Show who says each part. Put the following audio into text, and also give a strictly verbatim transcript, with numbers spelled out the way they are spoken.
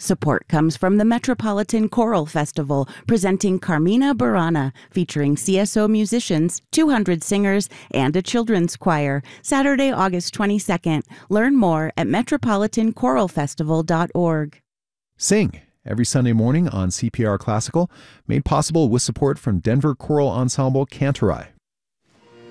Speaker 1: Support comes from the Metropolitan Choral Festival, presenting Carmina Burana, featuring C S O musicians, two hundred singers, and a children's choir, Saturday, August twenty-second. Learn more at metropolitan choral festival dot org.
Speaker 2: Sing every Sunday morning on C P R Classical, made possible with support from Denver Choral Ensemble Cantorai,